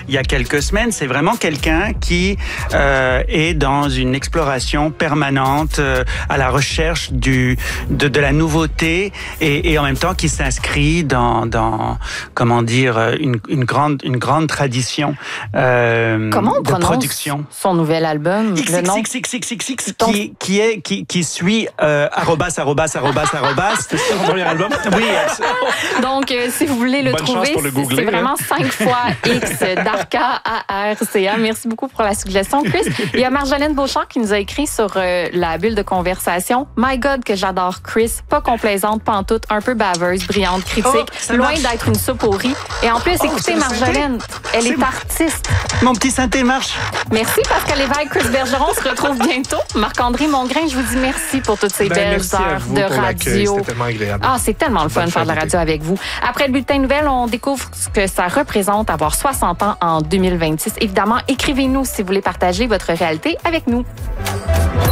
il y a quelques semaines. C'est vraiment quelqu'un qui est dans une exploration permanente à la recherche de la nouveauté et en même temps qui s'inscrit dans comment dire une grande tradition Comment on de prononce production. Son nouvel album, le nom qui suit arrobas. C'est son premier album. Oui. Donc, si vous voulez le Bonne chance trouver, pour le googler, c'est vraiment 5 fois X d'Arca ARCA. Merci beaucoup pour la suggestion, Chris. Il y a Marjolaine Beauchamp qui nous a écrit sur la bulle de conversation. My God, que j'adore Chris. Pas complaisante, pantoute, un peu baveuse, brillante, critique, loin d'être une soupe au riz. Et en plus, écoutez, Marjolaine, elle est artiste. Mon petit synthé marche. Merci Pascal Lévesque, Chris Bergeron. On se retrouve bientôt. Marc-André Mongrain, je vous dis merci pour toutes ces belles heures de radio. C'était tellement agréable. Ah, c'est tellement le fun de faire de la radio avec vous. Après le bulletin de nouvelles, on découvre ce que ça représente avoir 60 ans en 2026. Évidemment, écrivez-nous si vous voulez partager votre réalité avec nous.